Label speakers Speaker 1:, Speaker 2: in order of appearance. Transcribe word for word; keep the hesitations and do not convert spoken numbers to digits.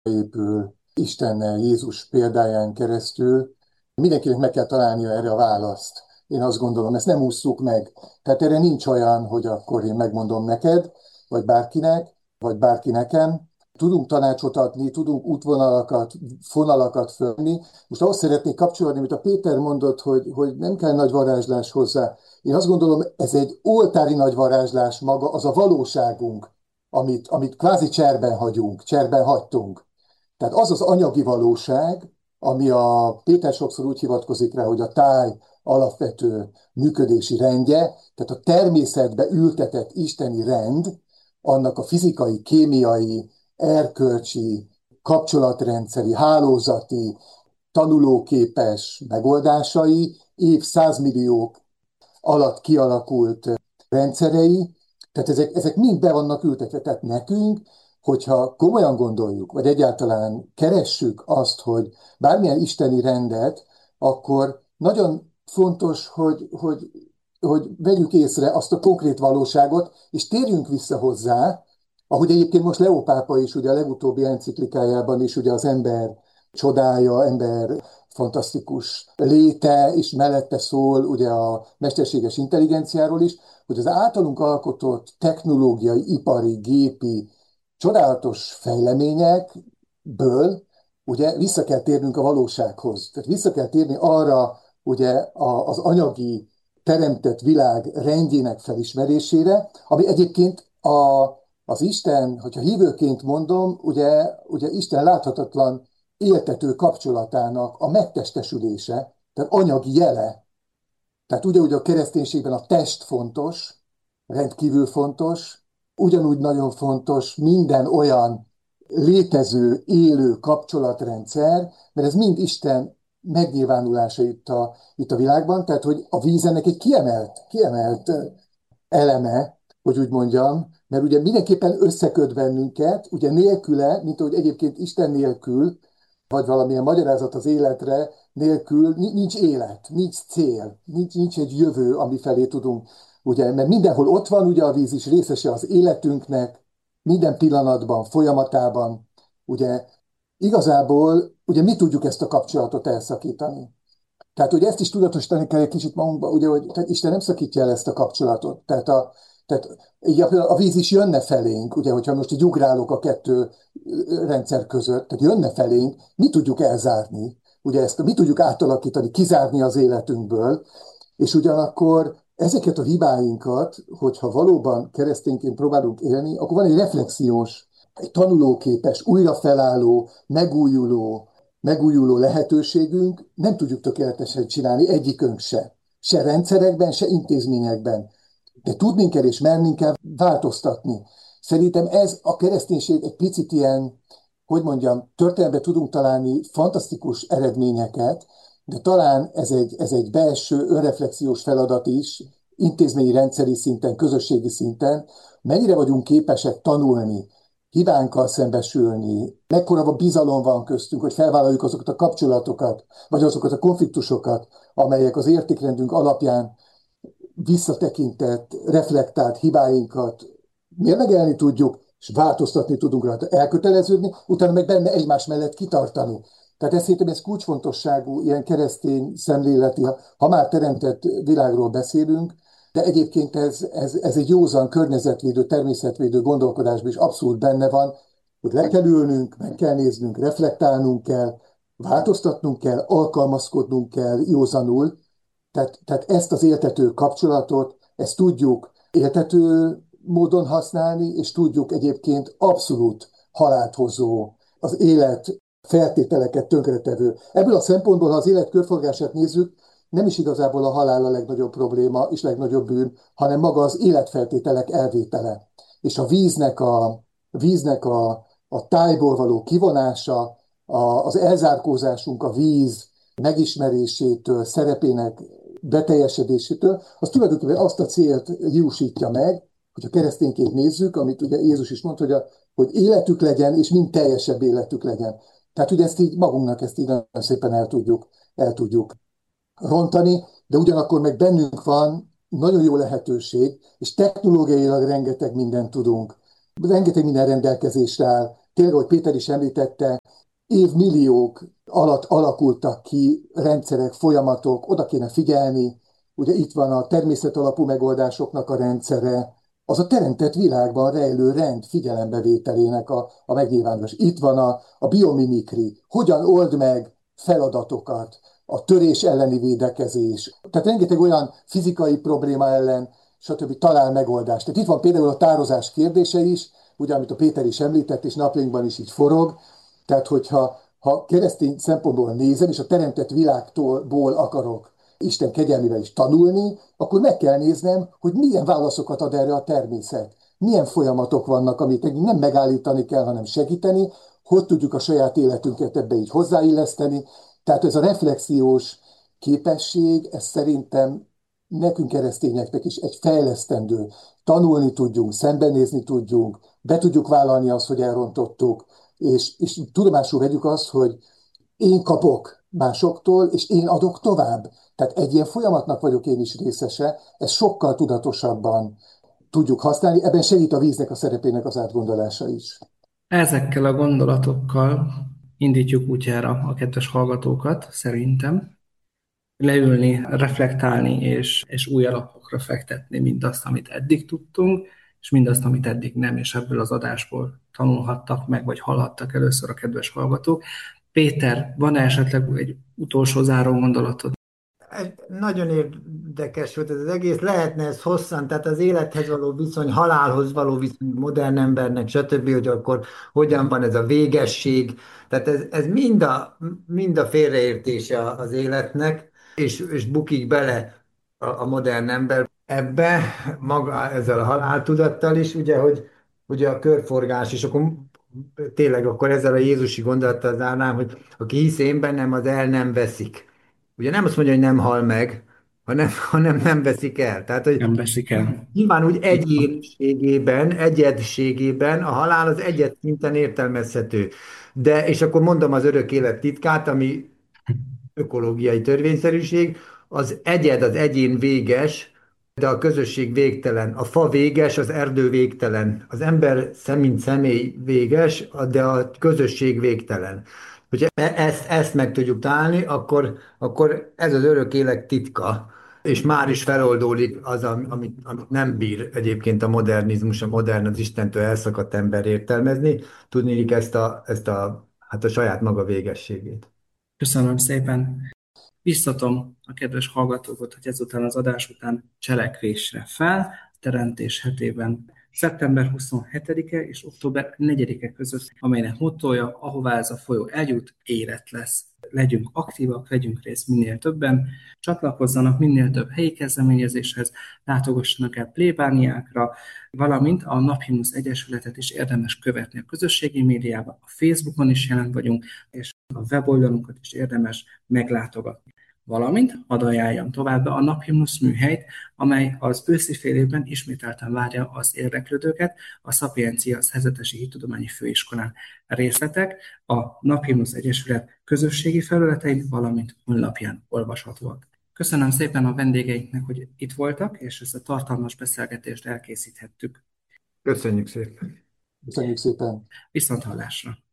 Speaker 1: épül Istennel, Jézus példáján keresztül. Mindenkinek meg kell találnia erre a választ. Én azt gondolom, ezt nem ússzuk meg. Tehát erre nincs olyan, hogy akkor én megmondom neked, vagy bárkinek, vagy bárki nekem. Tudunk tanácsot adni, tudunk útvonalakat, fonalakat fölni. Most ahhoz szeretnék kapcsolódni, amit a Péter mondott, hogy, hogy nem kell nagy varázslás hozzá. Én azt gondolom, ez egy oltári nagy varázslás maga, az a valóságunk, amit, amit kvázi cserben hagyunk, cserben hagytunk. Tehát az az anyagi valóság, ami a Péter sokszor úgy hivatkozik rá, hogy a táj alapvető működési rendje, tehát a természetbe ültetett isteni rend, annak a fizikai, kémiai, erkölcsi, kapcsolatrendszeri, hálózati, tanulóképes megoldásai, évszázmilliók alatt kialakult rendszerei, tehát ezek, ezek mind be vannak ültetve. Tehát nekünk, hogyha komolyan gondoljuk, vagy egyáltalán keressük azt, hogy bármilyen isteni rendet, akkor nagyon fontos, hogy, hogy, hogy vegyük észre azt a konkrét valóságot, és térjünk vissza hozzá, ahogy egyébként most Leó pápa is ugye a legutóbbi enciklikájában is ugye az ember csodája, ember fantasztikus léte, és mellette szól ugye a mesterséges intelligenciáról is, hogy az általunk alkotott technológiai, ipari, gépi, csodálatos fejleményekből ugye vissza kell térnünk a valósághoz. Tehát vissza kell térni arra ugye a, az anyagi teremtett világ rendjének felismerésére, ami egyébként a, az Isten, hogyha hívőként mondom, ugye, ugye Isten láthatatlan éltető kapcsolatának a megtestesülése, tehát anyagi jele. Tehát ugyanúgy a kereszténységben a test fontos, rendkívül fontos, ugyanúgy nagyon fontos minden olyan létező, élő kapcsolatrendszer, mert ez mind Isten megnyilvánulása itt a, itt a világban, tehát hogy a víz ennek egy kiemelt, kiemelt eleme, hogy úgy mondjam, mert ugye mindenképpen összeköt bennünket, ugye nélküle, mint ahogy egyébként Isten nélkül, vagy valamilyen magyarázat az életre nélkül nincs élet, nincs cél, nincs, nincs egy jövő, ami felé tudunk, ugye, mert mindenhol ott van, ugye a víz is részese az életünknek, minden pillanatban, folyamatában, ugye, igazából, ugye mi tudjuk ezt a kapcsolatot elszakítani. Tehát ugye ezt is tudatosítani kell egy kicsit magunkba, ugye, hogy tehát Isten nem szakítja el ezt a kapcsolatot. Tehát a, tehát így a, a víz is jönne felénk, ugye, hogyha most így ugrálok a kettő rendszer között, tehát jönne felénk, mi tudjuk elzárni, ugye ezt mi tudjuk átalakítani, kizárni az életünkből, és ugyanakkor ezeket a hibáinkat, hogyha valóban keresztényként próbálunk élni, akkor van egy reflexiós, egy tanulóképes, újrafelálló, megújuló, megújuló lehetőségünk, nem tudjuk tökéletesen csinálni egyikünk se. Se rendszerekben, se intézményekben. De tudnunk kell és mernünk kell változtatni. Szerintem ez a kereszténység egy picit ilyen, hogy mondjam, történelemben tudunk találni fantasztikus eredményeket, de talán ez egy, ez egy belső önreflexiós feladat is, intézményi rendszeri szinten, közösségi szinten, mennyire vagyunk képesek tanulni, hibánkkal szembesülni, mekkora a bizalom van köztünk, hogy felvállaljuk azokat a kapcsolatokat, vagy azokat a konfliktusokat, amelyek az értékrendünk alapján visszatekintett, reflektált hibáinkat mérlegelni tudjuk, és változtatni tudunk rá, elköteleződni, utána meg benne egymás mellett kitartani. Tehát ez szerintem ez kulcsfontosságú, ilyen keresztény szemléleti, ha már teremtett világról beszélünk, de egyébként ez, ez, ez egy józan környezetvédő, természetvédő gondolkodásban is abszolút benne van, hogy le kell ülnünk, meg kell néznünk, reflektálnunk kell, változtatnunk kell, alkalmazkodnunk kell józanul. Tehát, tehát ezt az éltető kapcsolatot, ezt tudjuk éltető módon használni, és tudjuk egyébként abszolút halált hozó, az élet feltételeket tönkretevő. Ebből a szempontból, ha az élet körforgását nézzük, nem is igazából a halál a legnagyobb probléma és legnagyobb bűn, hanem maga az életfeltételek elvétele. És a víznek a, víznek a, a tájból való kivonása, a, az elzárkózásunk a víz megismerésétől, szerepének beteljesedésétől, az tulajdonképpen azt a célt hiúsítja meg, hogyha keresztényként nézzük, amit ugye Jézus is mondta, hogy, a, hogy életük legyen, és mind teljesebb életük legyen. Tehát ugye ezt így magunknak ezt így nagyon szépen el tudjuk, el tudjuk rontani, de ugyanakkor meg bennünk van nagyon jó lehetőség, és technológiailag rengeteg mindent tudunk. Rengeteg minden rendelkezésre áll. tényleg, ahogy Péter is említette, évmilliók alatt alakultak ki rendszerek, folyamatok, oda kéne figyelni. Ugye itt van a természetalapú megoldásoknak a rendszere, az a teremtett világban rejlő rend figyelembevételének a, a megnyilvánulás. Itt van a, a biomimikri, hogyan old meg feladatokat, a törés elleni védekezés. Tehát rengeteg olyan fizikai probléma ellen, stb. Talál megoldást. Tehát itt van például a tározás kérdése is, ugye, amit a Péter is említett, és napjainkban is így forog. Tehát, hogyha ha keresztény szempontból nézem, és a teremtett világból akarok Isten kegyelmével is tanulni, akkor meg kell néznem, hogy milyen válaszokat ad erre a természet. Milyen folyamatok vannak, amit nem megállítani kell, hanem segíteni, hogy tudjuk a saját életünket ebbe így hozzáilleszteni. Tehát ez a reflexiós képesség, ez szerintem nekünk keresztényeknek is egy fejlesztendő. Tanulni tudjunk, szembenézni tudjunk, be tudjuk vállalni azt, hogy elrontottuk, és, és tudomásul vegyük azt, hogy én kapok másoktól, és én adok tovább. Tehát egy ilyen folyamatnak vagyok én is részese, ezt sokkal tudatosabban tudjuk használni, ebben segít a víznek a szerepének az átgondolása is.
Speaker 2: Ezekkel a gondolatokkal indítjuk útjára a kedves hallgatókat, szerintem. Leülni, reflektálni és, és új alapokra fektetni mindazt, amit eddig tudtunk, és mindazt, amit eddig nem, és ebből az adásból tanulhattak meg, vagy hallhattak először a kedves hallgatók. Péter, van-e esetleg egy utolsó záró gondolatod?
Speaker 3: Nagyon érdekes volt ez az egész, lehetne ez hosszan, tehát az élethez való viszony, halálhoz való viszony, modern embernek, stb., hogy akkor hogyan van ez a végesség, tehát ez, ez mind a, mind a félreértése az életnek, és, és bukik bele a, a modern ember ebbe, maga ezzel a haláltudattal is, ugye, hogy ugye a körforgás, és akkor tényleg akkor ezzel a jézusi gondolattal zárnám, hogy aki hisz én bennem, az el nem veszik. Ugye nem azt mondja, hogy nem hal meg, hanem, hanem nem veszik el. Tehát, hogy
Speaker 2: Nem veszik el.
Speaker 3: nyilván úgy
Speaker 2: Így van.
Speaker 3: egyéniségében, egyedségében a halál az egyed szinten értelmezhető. De, és akkor mondom az örök élet titkát, ami ökológiai törvényszerűség, az egyed, az egyén véges, de a közösség végtelen. A fa véges, az erdő végtelen. Az ember szem, mint személy véges, de a közösség végtelen. Hogyha e- ezt, ezt meg tudjuk találni, akkor, akkor ez az örök élet titka, és már is feloldódik az, am- amit, amit nem bír egyébként a modernizmus, a modern, az Istentől elszakadt ember értelmezni, tudni ezt a, ezt a, hát a saját maga végességét.
Speaker 2: Köszönöm szépen. Biztatom a kedves hallgatókat, hogy ezután az adás után cselekvésre fel, teremtés hetében szeptember huszonhetedike és október negyedike között, amelynek mottója, ahová ez a folyó eljut, élet lesz. Legyünk aktívak, vegyünk részt minél többen, csatlakozzanak minél több helyi kezdeményezéshez, látogassanak el plébániákra, valamint a Naphimnusz Egyesületet is érdemes követni a közösségi médiában, a Facebookon is jelen vagyunk, és a weboldalunkat is érdemes meglátogatni. Valamint hadd ajánljam továbbá a Naphimnusz műhelyt, amely az őszi fél évben ismételten várja az érdeklődőket a Szapiencia Szerzetesi Hittudományi Főiskolán. Részletek a Naphimnusz Egyesület közösségi felületein, valamint honlapján olvashatóak. Köszönöm szépen a vendégeinknek, hogy itt voltak, és ezt a tartalmas beszélgetést elkészíthettük.
Speaker 3: Köszönjük szépen!
Speaker 1: Köszönjük szépen!
Speaker 2: Viszont hallásra!